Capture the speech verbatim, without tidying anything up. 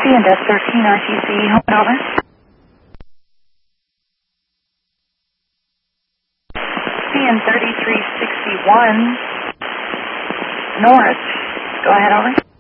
C and F thirteen R T C, home and over. C and thirty-three sixty-one, north. Go ahead, over.